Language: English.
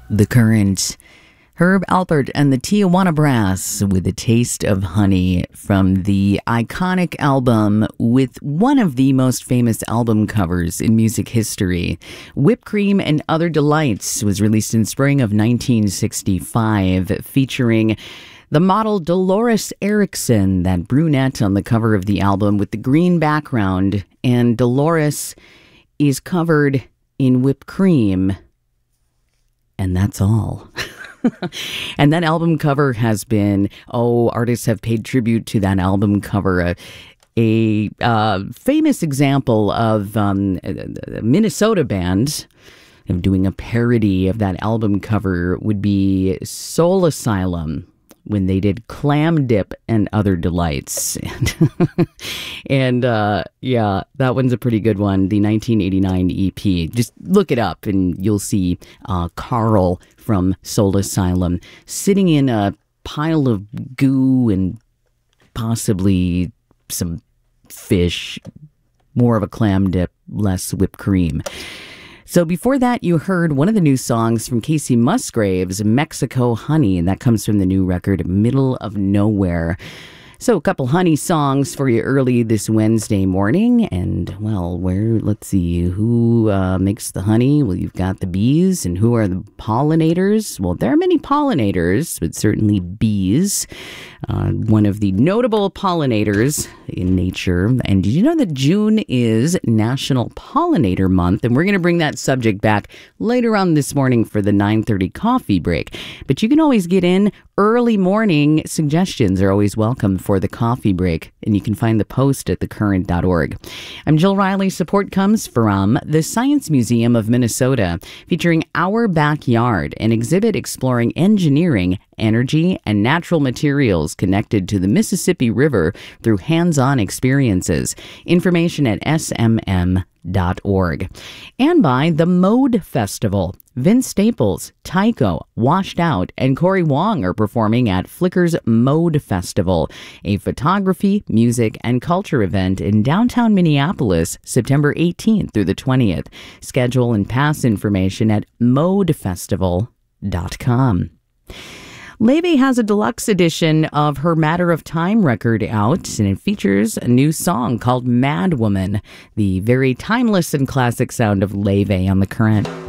The Current, Herb Alpert and the Tijuana Brass with a taste of honey from the iconic album with one of the most famous album covers in music history. Whipped Cream and Other Delights was released in spring of 1965, featuring the model Dolores Erickson, that brunette on the cover of the album with the green background, and Dolores is covered in whipped cream. And that's all. And that album cover has been, artists have paid tribute to that album cover. A famous example of a Minnesota band doing a parody of that album cover would be Soul Asylum, when they did Clam Dip and Other Delights. And that one's a pretty good one, the 1989 EP. Just look it up and you'll see Carl from Soul Asylum sitting in a pile of goo and possibly some fish, more of a clam dip, less whipped cream. So before that, you heard one of the new songs from Casey Musgraves, Mexico Honey, and that comes from the new record, Middle of Nowhere. So a couple honey songs for you early this Wednesday morning. And, well, let's see, who makes the honey? Well, you've got the bees. And who are the pollinators? Well, there are many pollinators, but certainly bees. One of the notable pollinators in nature. And did you know that June is National Pollinator Month? And we're going to bring that subject back later on this morning for the 9:30 coffee break. But you can always get in. Early morning suggestions are always welcome for the coffee break, and you can find the post at thecurrent.org. I'm Jill Riley. Support comes from the Science Museum of Minnesota, featuring Our Backyard, an exhibit exploring engineering, energy, and natural materials connected to the Mississippi River through hands-on experiences. Information at smm.org. And by the Mode Festival. Vince Staples, Tycho, Washed Out, and Corey Wong are performing at Flicker's Mode Festival, a photography, music, and culture event in downtown Minneapolis, September 18th through the 20th. Schedule and pass information at modefestival.com. Laufey has a deluxe edition of her Matter of Time record out, and it features a new song called Mad Woman, the very timeless and classic sound of Laufey on The Current.